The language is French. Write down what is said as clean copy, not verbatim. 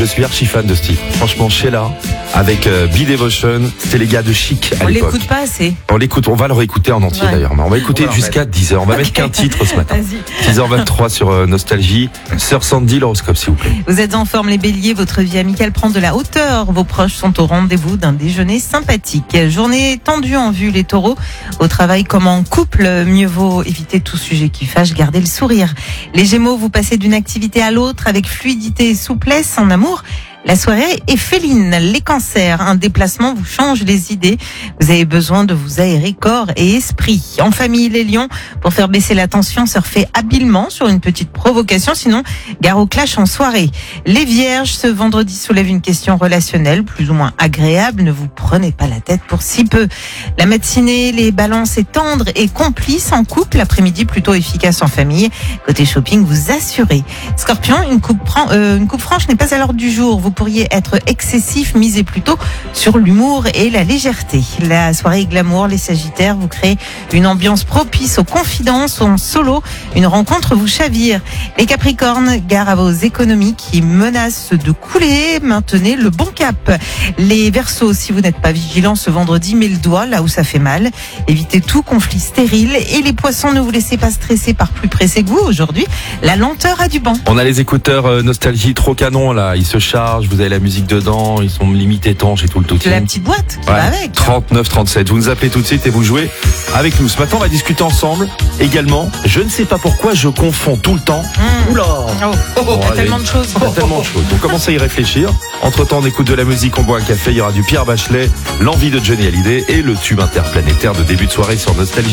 je suis archi fan de ce titre. Franchement, Sheila, avec Be Devotion, c'était les gars de Chic à l'époque. On l'écoute pas assez. On l'écoute, on va le réécouter en entier d'ailleurs. On va écouter jusqu'à 10h. On va mettre qu'un titre ce matin. 10h23 sur Nostalgie. Sœur Sandy, l'horoscope s'il vous plaît. Vous êtes en forme les béliers, votre vie amicale prend de la hauteur. Vos proches sont au rendez-vous d'un déjeuner sympathique. Journée tendue en vue les taureaux. Au travail comme en couple, mieux vaut éviter tout sujet qui fâche, garder le sourire. Les gémeaux, vous passez d'une activité à l'autre avec fluidité et souplesse. En amour, la soirée est féline. Les cancers, un déplacement vous change les idées. Vous avez besoin de vous aérer corps et esprit. En famille, les lions, pour faire baisser la tension, surfez habilement sur une petite provocation. Sinon, gare au clash en soirée. Les vierges, ce vendredi soulève une question relationnelle plus ou moins agréable. Ne vous prenez pas la tête pour si peu. La matinée, les balances est tendre et complice en couple. L'après-midi, plutôt efficace en famille. Côté shopping, vous assurez. Scorpion, une coupe franche n'est pas à l'ordre du jour. Vous pourriez être excessif, misez plutôt sur l'humour et la légèreté. La soirée glamour, les sagittaires, vous créez une ambiance propice aux confidences. En solo, une rencontre vous chavire. Les capricornes, gare à vos économies qui menacent de couler, maintenez le bon cap. Les verseaux, si vous n'êtes pas vigilants ce vendredi, mettez le doigt là où ça fait mal. Évitez tout conflit stérile. Et les poissons, ne vous laissez pas stresser par plus pressé que vous. Aujourd'hui, la lenteur a du banc. On a les écouteurs Nostalgie trop canon là, ils se chargent, vous avez la musique dedans, ils sont limite étanches et tout le tout. La petite boîte qui va avec. 39 37. Vous nous appelez tout de suite et vous jouez avec nous. Ce matin, on va discuter ensemble également. Je ne sais pas pourquoi je confonds tout le temps. Oula. Il y a tellement de choses. Il y a tellement de choses. On commence à y réfléchir. Entre-temps, on écoute de la musique, on boit un café, il y aura du Pierre Bachelet, l'envie de Johnny Hallyday et le tube interplanétaire de début de soirée sur Nostalgie.